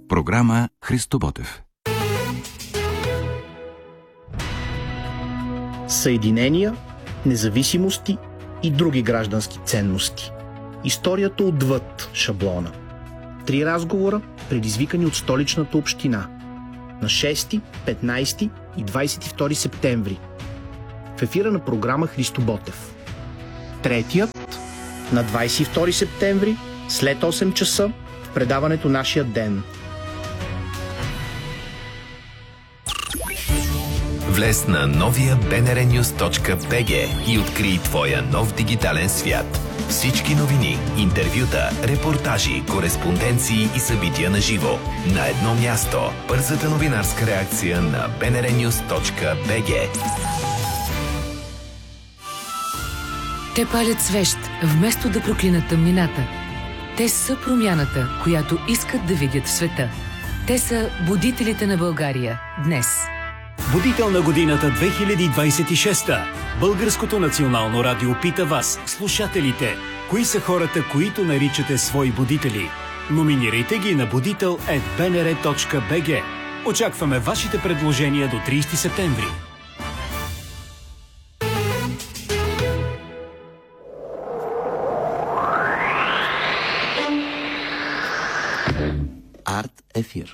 Програма Христо Ботев. Съединения, независимости и други граждански ценности. Историята отвъд шаблона. 3 разговора, предизвикани от столичната община. На 6, 15 и 22 септември. В ефира на програма Христо Ботев. Третият на 22 септември, след 8 часа, в предаването Нашия ден. Влез на новия bnrnews.bg и открий твоя нов дигитален свят. Всички новини, интервюта, репортажи, кореспонденции и събития на живо. На едно място. Бързата новинарска реакция на bnrnews.bg. Те палят свещ, вместо да проклинат тъмнината. Те са промяната, която искат да видят в света. Те са будителите на България днес. Будител на годината 2026. Българското национално радио пита вас, слушателите, кои са хората, които наричате свои будители. Номинирайте ги на buditel@bnr.bg. Очакваме вашите предложения до 30 септември. Арт ефир.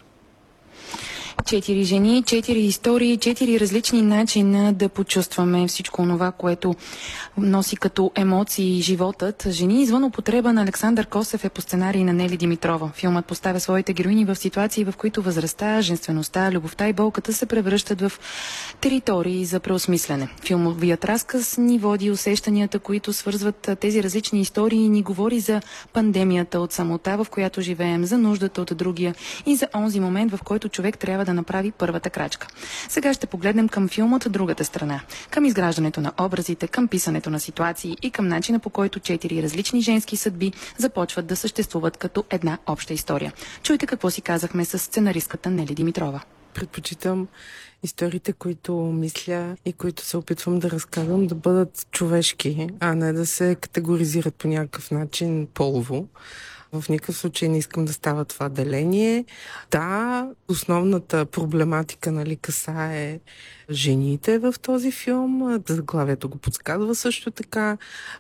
4 жени, 4 истории, 4 различни начина да почувстваме всичко това, което носи като емоции животът. Жени извън употреба на Александър Косев е по сценарий на Нели Димитрова. Филмът поставя своите героини в ситуации, в които възрастта, женствеността, любовта и болката се превръщат в територии за преосмислене. Филмовият разказ ни води усещанията, които свързват тези различни истории и ни говори за пандемията от самота, в която живеем, за нуждата от другия и за онзи момент, в който човек трябва да направи първата крачка. Сега ще погледнем към филма от другата страна, към изграждането на образите, към писането на ситуации и към начина, по който 4 различни женски съдби започват да съществуват като една обща история. Чуйте какво си казахме с сценаристката Нели Димитрова. Предпочитам историите, които мисля и които се опитвам да разказвам, да бъдат човешки, а не да се категоризират по някакъв начин полово. В никакъв случай не искам да става това деление. Да, основната проблематика, касае жените в този филм. Заглавието го подсказва също така,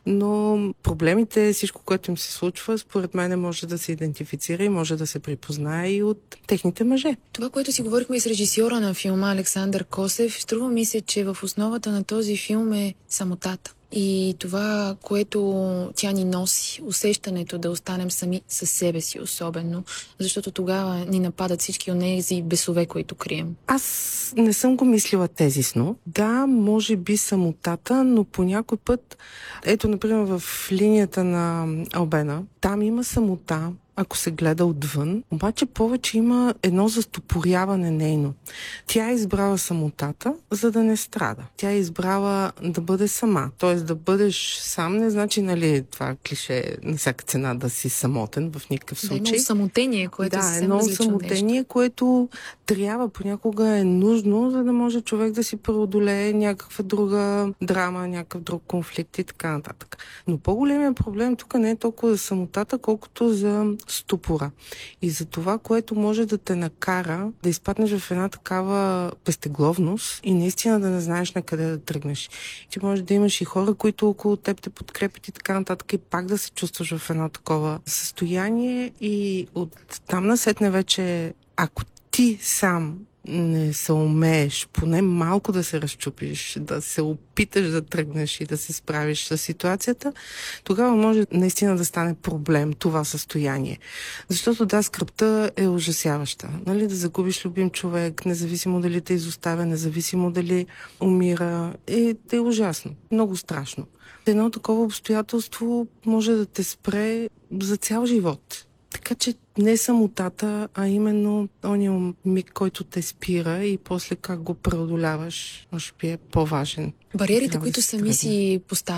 но проблемите, всичко, което им се случва, според мен може да се идентифицира и може да се припознае и от техните мъже. Това, което си говорихме и с режисьора на филма Александър Косев, струва ми се, че в основата на този филм е самотата. И това, което тя ни носи, усещането да останем сами със себе си особено, защото тогава ни нападат всички онези бесове, които крием. Аз не съм го мислила тезисно. Да, може би самотата, но по някой път, ето, например, в линията на Албена, там има самота, ако се гледа отвън, обаче повече има едно застопоряване нейно. Тя е избрала самотата, за да не страда. Тя е избрала да бъде сама. Т.е. да бъдеш сам не значи, това клише на всяка цена да си самотен в никакъв случай. Да, едно самотение, което е едно самотение, нещо, което трябва, понякога е нужно, за да може човек да си преодолее някаква друга драма, някакъв друг конфликт и така нататък. Но по-големият проблем тук не е толкова за самотата, колкото за ступора. И за това, което може да те накара да изпаднеш в една такава пестегловност и наистина да не знаеш на къде да тръгнеш. Ти може да имаш и хора, които около теб те подкрепят и така нататък, и пак да се чувстваш в едно такова състояние, и от там насетне вече, ако ти сам не се умееш поне малко да се разчупиш, да се опиташ да тръгнеш и да се справиш с ситуацията, тогава може наистина да стане проблем това състояние. Защото да, скръбта е ужасяваща. Да загубиш любим човек, независимо дали те изоставя, независимо дали умира, е ужасно. Много страшно. Едно такова обстоятелство може да те спре за цял живот. Така че не самотата, а именно ония миг, който те спира, и после как го преодоляваш, може би е по-важен. Бариерите, които сами си поставяме.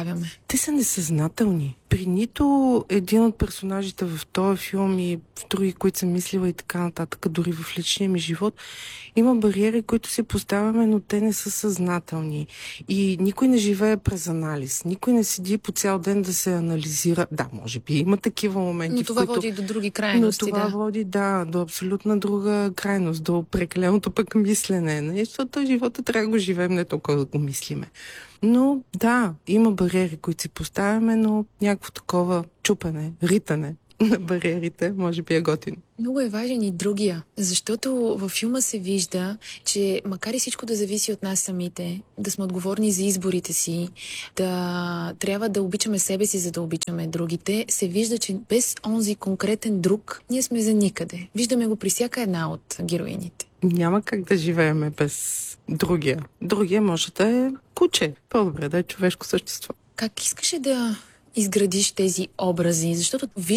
Те са несъзнателни. При нито един от персонажите в този филм и в други, които съм мислила и така нататък, дори в личния ми живот, има бариери, които си поставяме, но те не са съзнателни. И никой не живее през анализ. Никой не седи по цял ден да се анализира. Да, може би има такива моменти, Но това води до други крайности. Но това води, до абсолютна друга крайност, до прекаленото пък мислене. Защото живота трябва да го живеем, не толкова да го мислиме. Но да, има бариери, които си поставяме, но някакво такова чупене, ритане на бариерите, може би е готино. Много е важен и другия, защото във филма се вижда, че макар и всичко да зависи от нас самите, да сме отговорни за изборите си, да трябва да обичаме себе си, за да обичаме другите, се вижда, че без онзи конкретен друг ние сме за никъде. Виждаме го при всяка една от героините. Няма как да живееме без другия. Другия може да е куче. По-добре да е човешко същество. Как искаше да изградиш тези образи? Защото